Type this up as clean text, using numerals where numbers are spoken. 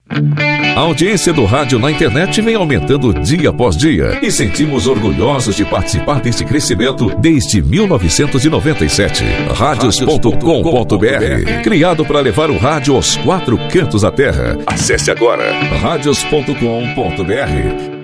A audiência do rádio na internet vem aumentando dia após dia e sentimos orgulhosos de participar deste crescimento desde 1997. Radios.com.br, criado para levar o rádio aos 4 cantos da terra. Acesse agora radios.com.br.